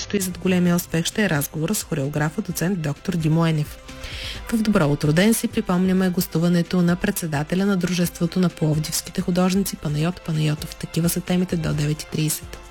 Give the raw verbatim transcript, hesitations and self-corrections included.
стои зад големия успех, ще е разговор с хореографа доцент доктор Димо Енев. В Добро утро ден си припомняме гостуването на председателя на Дружеството на пловдивските художници Панайот Панайотов. Такива са темите до девет и трийсет.